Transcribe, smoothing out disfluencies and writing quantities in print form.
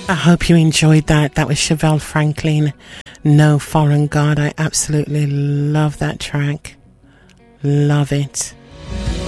I hope you enjoyed that. That was Chevelle Franklin, No Foreign God. I absolutely love that track. Love it.